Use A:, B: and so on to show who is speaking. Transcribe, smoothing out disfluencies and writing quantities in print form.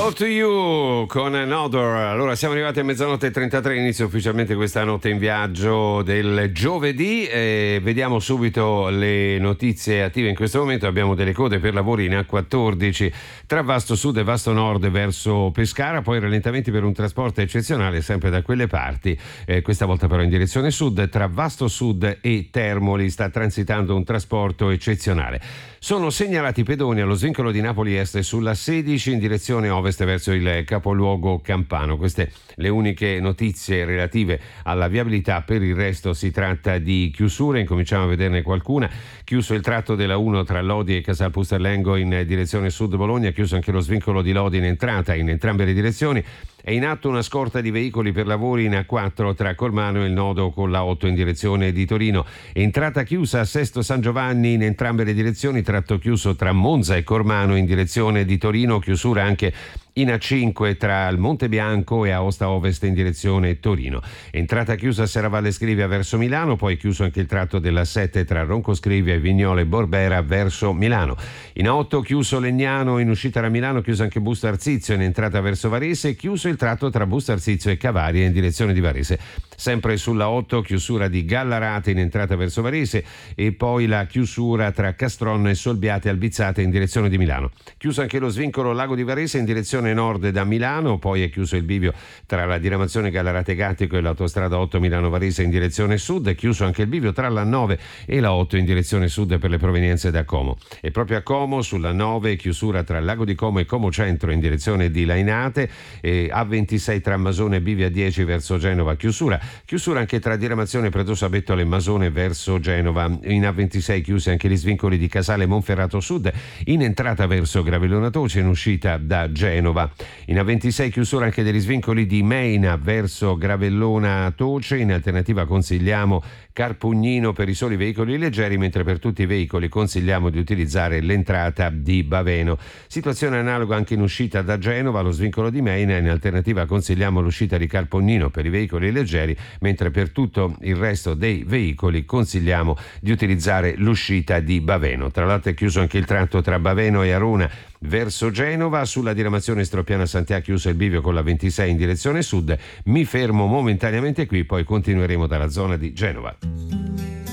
A: All to You con Nodor. Allora siamo arrivati a mezzanotte e 33, inizia ufficialmente questa notte in viaggio del giovedì e vediamo subito le notizie attive in questo momento. Abbiamo delle code per lavori in A14 tra Vasto Sud e Vasto Nord verso Pescara, poi rallentamenti per un trasporto eccezionale sempre da quelle parti, questa volta però in direzione sud. Tra Vasto Sud e Termoli sta transitando un trasporto eccezionale. Sono segnalati pedoni allo svincolo di Napoli Est sulla 16 in direzione ovest verso il capoluogo campano. Queste le uniche notizie relative alla viabilità. Per il resto si tratta di chiusure, incominciamo a vederne qualcuna. Chiuso il tratto della 1 tra Lodi e Casal Pusterlengo in direzione sud Bologna, chiuso anche lo svincolo di Lodi in entrata in entrambe le direzioni. È in atto una scorta di veicoli per lavori in A4 tra Cormano e il nodo con la 8 in direzione di Torino. Entrata chiusa a Sesto San Giovanni in entrambe le direzioni, tratto chiuso tra Monza e Cormano in direzione di Torino, chiusura anche in A5 tra il Monte Bianco e Aosta Ovest in direzione Torino. Entrata chiusa a Serravalle Scrivia verso Milano, poi chiuso anche il tratto della 7 tra Ronco Scrivia e Vignole Borbera verso Milano. In A8 chiuso Legnano in uscita da Milano, chiuso anche Busto Arsizio in entrata verso Varese, chiuso il tratto tra Busto Arsizio e Cavaria in direzione di Varese. Sempre sulla 8 chiusura di Gallarate in entrata verso Varese e poi la chiusura tra Castronno e Solbiate Albizzate in direzione di Milano. Chiuso anche lo svincolo Lago di Varese in direzione nord da Milano, poi è chiuso il bivio tra la diramazione Gallarate Gattico e l'autostrada 8 Milano-Varese in direzione sud, è chiuso anche il bivio tra la 9 e la 8 in direzione sud per le provenienze da Como. E proprio a Como sulla 9 chiusura tra Lago di Como e Como Centro in direzione di Lainate, e A26 tra Masone e bivio A10 verso Genova, chiusura anche tra diramazione Pretosa Bettole e Masone verso Genova. In A26 chiusi anche gli svincoli di Casale Monferrato Sud in entrata verso Gravellona Toce, in uscita da Genova. In A26 chiusura anche degli svincoli di Meina verso Gravellona Toce, in alternativa consigliamo Carpugnino per i soli veicoli leggeri, mentre per tutti i veicoli consigliamo di utilizzare l'entrata di Baveno. Situazione analoga anche in uscita da Genova, lo svincolo di Meina, in alternativa consigliamo l'uscita di Carpugnino per i veicoli leggeri, mentre per tutto il resto dei veicoli consigliamo di utilizzare l'uscita di Baveno. Tra l'altro è chiuso anche il tratto tra Baveno e Arona verso Genova. Sulla diramazione Stropiana Santià chiuso il bivio con la 26 in direzione sud. Mi fermo momentaneamente qui, poi continueremo dalla zona di Genova.